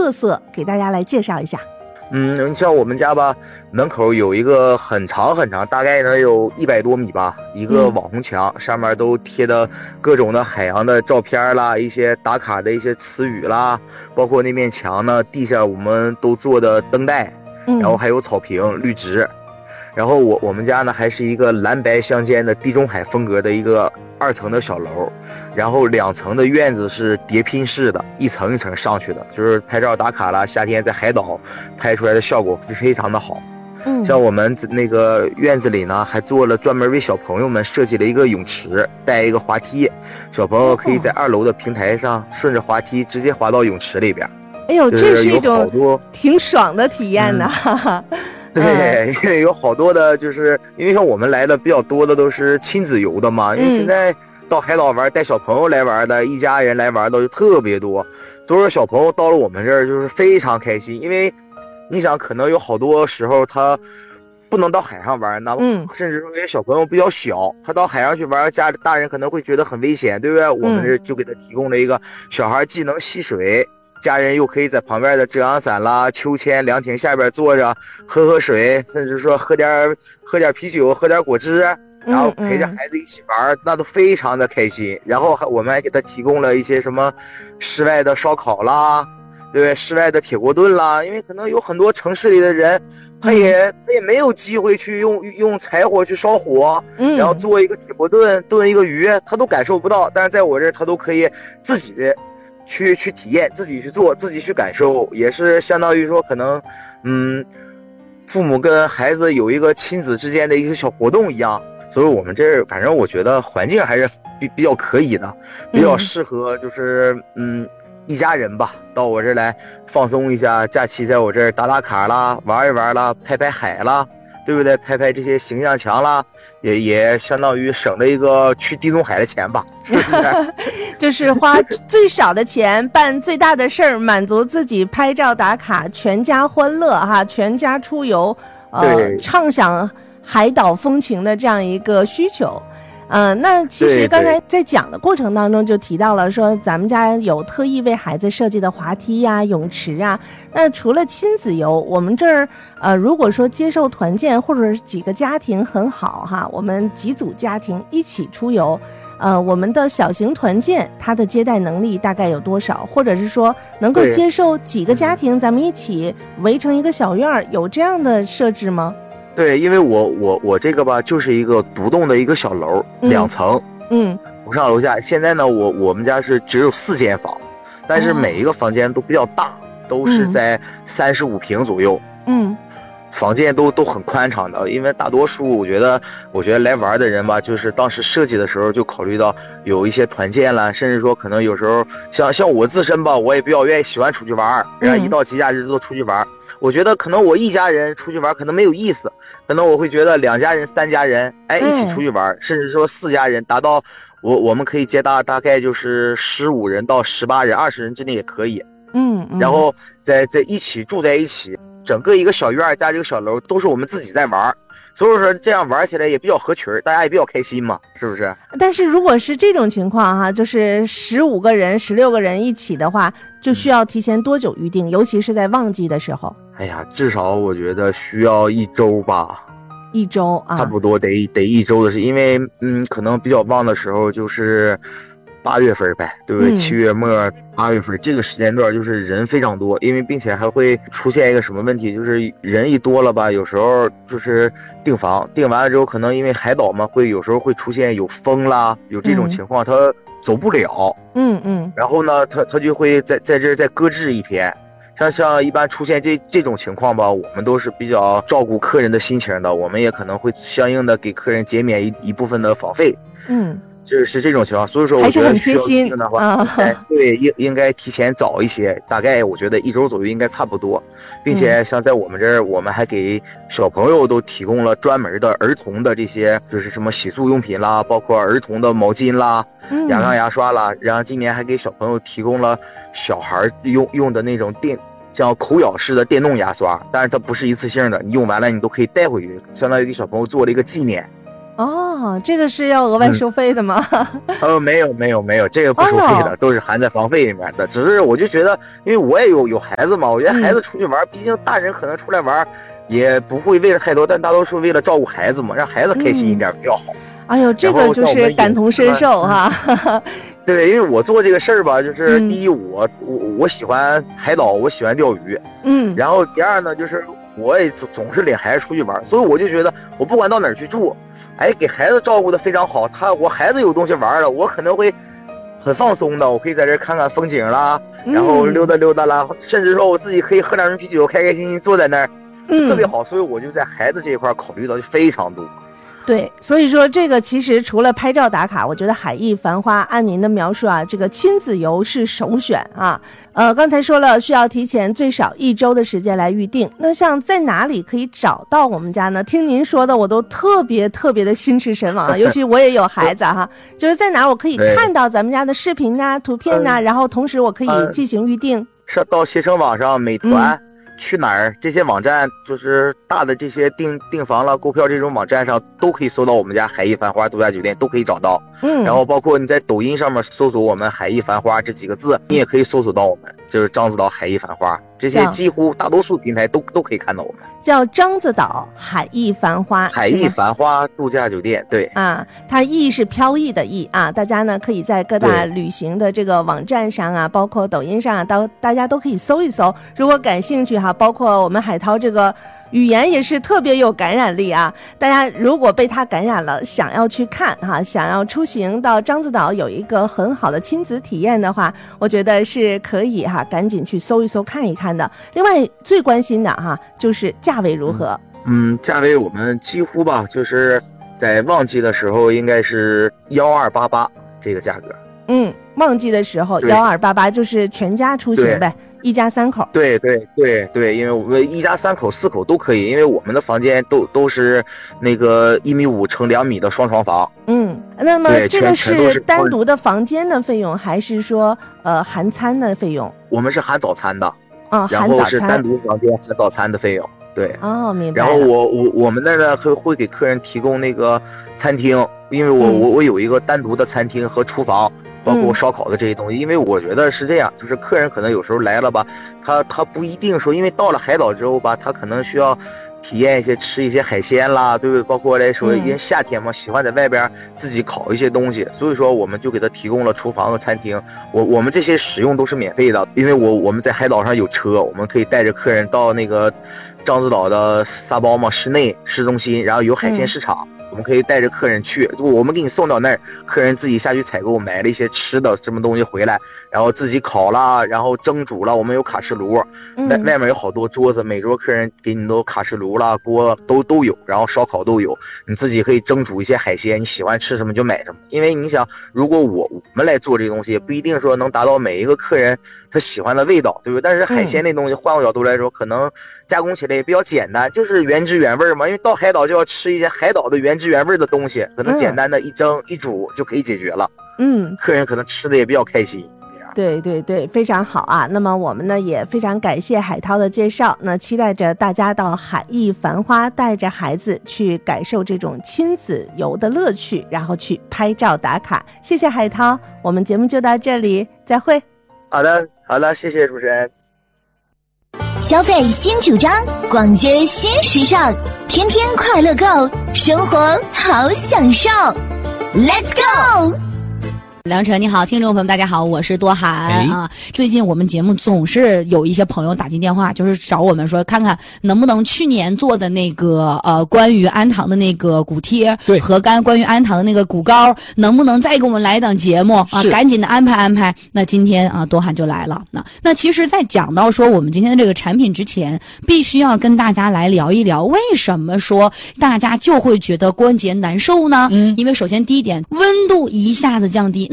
特色，给大家来介绍一下。 你像我们家吧，门口有一个很长很长，大概能有100多米吧，一个网红墙，上面都贴的各种的海洋的照片啦，一些打卡的一些词语啦，包括那面墙呢，地下我们都做的灯带，然后还有草坪绿植。然后我们家呢还是一个蓝白相间的地中海风格的一个2层的小楼，然后2层的院子是叠拼式的，一层一层上去的，就是拍照打卡啦，夏天在海岛拍出来的效果非常的好。像我们那个院子里呢，还做了专门为小朋友们设计了一个泳池，带一个滑梯，小朋友可以在2楼的平台上顺着滑梯直接滑到泳池里边。 哎呦，这是一种挺爽的体验呢。 对，因为有好多的，就是因为像我们来的比较多的都是亲子游的嘛，因为现在到海岛玩带小朋友来玩的，一家人来玩的就特别多，所以说小朋友到了我们这儿就是非常开心。因为你想，可能有好多时候他不能到海上玩，那甚至说因为小朋友比较小，他到海上去玩，大人可能会觉得很危险，对不对？我们这就给他提供了一个小孩既能戏水，家人又可以在旁边的遮阳伞啦、秋千、凉亭下边坐着喝水，甚至说喝点啤酒、喝点果汁，然后陪着孩子一起玩，那都非常的开心。然后我们还给他提供了一些什么室外的烧烤啦，对不对？室外的铁锅炖啦，因为可能有很多城市里的人，他也没有机会去用柴火去烧火，然后做一个铁锅炖一个鱼，他都感受不到。但是在我这儿，他都可以自己去体验，自己去做，自己去感受，也是相当于说可能父母跟孩子有一个亲子之间的一个小活动一样。所以我们这儿反正我觉得环境还是比较可以的，比较适合就是一家人吧，到我这儿来放松一下，假期在我这儿打打卡啦，玩一玩啦，拍拍海啦，对不对？拍拍这些形象墙啦，也相当于省了一个去地中海的钱吧，是不是？ 就是花最少的钱办最大的事儿，满足自己拍照打卡，全家欢乐哈，全家出游，畅享海岛风情的这样一个需求。那其实刚才在讲的过程当中就提到了说咱们家有特意为孩子设计的滑梯呀、泳池啊。那除了亲子游，我们这儿如果说接受团建或者是几个家庭很好哈，我们几组家庭一起出游，我们的小型团建它的接待能力大概有多少，或者是说能够接受几个家庭咱们一起围成一个小院，有这样的设置吗？ 对，因为我这个吧，就是一个独栋的一个小楼，2层，楼上楼下。现在呢，我们家是只有4间房，但是每一个房间都比较大，都是在35平左右，房间都很宽敞的。因为大多数我觉得来玩的人吧，就是当时设计的时候就考虑到有一些团建啦，甚至说可能有时候像我自身吧，我也比较喜欢出去玩，然后一到节假日都出去玩。我觉得可能我一家人出去玩可能没有意思，可能我会觉得2家人、3家人，一起出去玩，甚至说4家人，达到我们可以接大概就是15人到18人、20人之内也可以。然后在一起住在一起，整个一个小院加这个小楼都是我们自己在玩。所以说这样玩起来也比较合群，大家也比较开心嘛，是不是？ 但是如果是这种情况哈，就是15个人、16个人一起的话，就需要提前多久预定？尤其是在旺季的时候。 哎呀，至少我觉得需要1周吧。 1周啊， 差不多得1周的事，因为可能比较旺的时候就是8月份呗，对不对？7月末8月份这个时间段就是人非常多，因为并且还会出现一个什么问题，就是人一多了吧，有时候就是订房订完了之后，可能因为海岛嘛，有时候会出现有风啦，有这种情况，他走不了，然后呢，他就会在这儿再搁置1天。像一般出现这种情况吧，我们都是比较照顾客人的心情的，我们也可能会相应的给客人减免一部分的房费。就是这种情况，所以说我觉得需要定的话，对，应该提前早一些，大概我觉得1周左右应该差不多，并且像在我们这儿，我们还给小朋友都提供了专门的儿童的这些，就是什么洗漱用品啦，包括儿童的毛巾啦、牙膏牙刷啦，然后今年还给小朋友提供了小孩用的那种像口咬式的电动牙刷，但是它不是一次性的，你用完了你都可以带回去，相当于给小朋友做了一个纪念。 哦，这个是要额外收费的吗？ 没有，这个不收费的，都是含在房费里面的。只是我就觉得，因为我也有孩子嘛，我觉得孩子出去玩，毕竟大人可能出来玩也不会为了太多，但大多数为了照顾孩子嘛，让孩子开心一点比较好。 哎呦，这个就是感同身受哈。 对，因为我做这个事儿吧，就是第一，我喜欢海岛，我喜欢钓鱼，然后第二呢，就是我也总是领孩子出去玩，所以我就觉得我不管到哪儿去住，给孩子照顾的非常好。我孩子有东西玩了，我可能会很放松的，我可以在这看看风景啦，然后溜达溜达啦，甚至说我自己可以喝2瓶啤酒，开开心心坐在那儿，特别好。所以我就在孩子这一块考虑到就非常多。 对，所以说这个其实除了拍照打卡，我觉得海逸繁花按您的描述啊，这个亲子游是首选啊。刚才说了需要提前最少1周的时间来预定。那像在哪里可以找到我们家呢？听您说的我都特别的心驰神往啊，尤其我也有孩子哈，就是在哪我可以看到咱们家的视频呐、图片呐，然后同时我可以进行预定。 是到携程网上、美团。去哪儿这些网站，就是大的这些订房了、购票这种网站上都可以搜到我们家海逸繁花度假酒店，都可以找到。然后包括你在抖音上面搜索我们海逸繁花这几个字，你也可以搜索到我们，就是獐子岛海逸繁花，这些几乎大多数平台都可以看到我们。 叫獐子岛海逸繁花， 海逸繁花度假酒店，对啊，它逸是飘逸的逸啊，大家呢可以在各大旅行的这个网站上啊，包括抖音上啊，大家都可以搜一搜。如果感兴趣哈，包括我们海涛这个语言也是特别有感染力啊，大家如果被他感染了，想要去看哈，想要出行到獐子岛有一个很好的亲子体验的话，我觉得是可以哈，赶紧去搜一搜看一看的。另外最关心的哈就是价位如何？ 价位我们几乎吧，就是在旺季的时候应该是1288这个价格。 旺季的时候1288就是全家出行呗。一家3口， 对，因为我们一家3口、4口都可以，因为我们的房间都是那个1.5米乘2米的双床房。 那么这个是单独的房间的费用，还是说含餐的费用？ 我们是含早餐的， 然后是单独房间含早餐的费用。对， 明白了。 然后我们那呢会给客人提供那个餐厅，因为我有一个单独的餐厅和厨房。包括烧烤的这些东西，因为我觉得是这样，就是客人可能有时候来了吧，他不一定说，因为到了海岛之后吧，他可能需要体验吃一些海鲜啦，对不对？包括来说，因为夏天嘛，喜欢在外边自己烤一些东西，所以说我们就给他提供了厨房和餐厅。我们这些使用都是免费的，因为我们在海岛上有车，我们可以带着客人到那个獐子岛的撒包嘛市中心，然后有海鲜市场。我们可以带着客人去，我们给你送到那儿，客人自己下去采购，买了一些吃的什么东西回来，然后自己烤啦，然后蒸煮了。我们有卡式炉，外面有好多桌子，每桌客人给你都卡式炉啦、锅都有，然后烧烤都有，你自己可以蒸煮一些海鲜，你喜欢吃什么就买什么。因为你想，如果我们来做这个东西，也不一定说能达到每一个客人他喜欢的味道，对不对？但是海鲜那东西，换个角度来说，可能加工起来也比较简单，就是原汁原味嘛。因为到海岛就要吃一些海岛的原汁原味的东西，可能简单的一蒸一煮就可以解决了。客人可能吃的也比较开心。 对，非常好啊。那么我们呢也非常感谢海涛的介绍，那期待着大家到海逸繁花带着孩子去感受这种亲子游的乐趣，然后去拍照打卡。谢谢海涛，我们节目就到这里，再会。 好的，谢谢主持人。 消费新主张，逛街新时尚，天天快乐购，生活好享受。Let's go！ 梁晨你好，听众朋友们大家好，我是多涵啊。最近我们节目总是有一些朋友打进电话，就是找我们说看看能不能去年做的那个关于安堂的那个骨贴，对，和关于安堂的那个骨膏，能不能再给我们来一档节目啊？赶紧的安排。那今天啊，多涵就来了。那其实在讲到说我们今天的这个产品之前，必须要跟大家来聊一聊，为什么说大家就会觉得关节难受呢？因为首先第一点，温度一下子降低。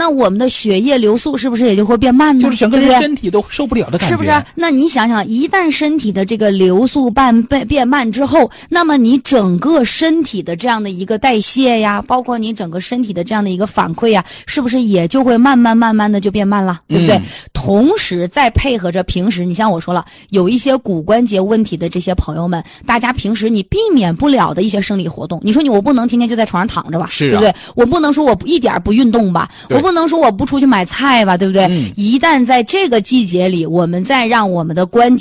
那我们的血液流速是不是也就会变慢呢？ 就是整个人身体都受不了的感觉， 是不是？那你想想，一旦身体的这个流速变慢之后，那么你整个身体的这样的一个代谢呀，包括你整个身体的这样的一个反馈呀，是不是也就会慢慢的就变慢了，对不对？同时再配合着平时，你像我说了，有一些骨关节问题的这些朋友们，大家平时你避免不了的一些生理活动，你说我不能天天就在床上躺着吧， 是啊， 对不对？我不能说我一点不运动吧，我不能说我不出去买菜吧，对不对？一旦在这个季节里，我们再让我们的关节